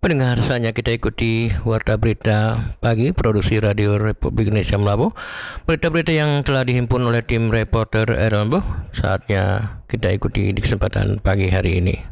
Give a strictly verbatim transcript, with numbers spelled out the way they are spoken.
Pendengar, saatnya kita ikuti Warta Berita Pagi Produksi Radio Republik Indonesia Melabu. Berita-berita yang telah dihimpun oleh tim reporter Erlbo. Saatnya kita ikuti di kesempatan pagi hari ini.